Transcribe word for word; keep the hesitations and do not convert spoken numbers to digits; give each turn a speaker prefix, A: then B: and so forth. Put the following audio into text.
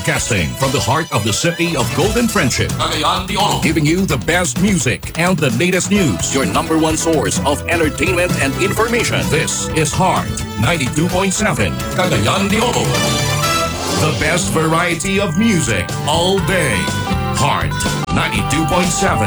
A: Broadcasting from the heart of the city of Golden Friendship.
B: Cagayan de Oro.
A: Giving you the best music and the latest news. Your number one source of entertainment and information. This is Heart ninety-two point seven.
B: Cagayan de Oro.
A: The best variety of music all day. Heart ninety-two point seven.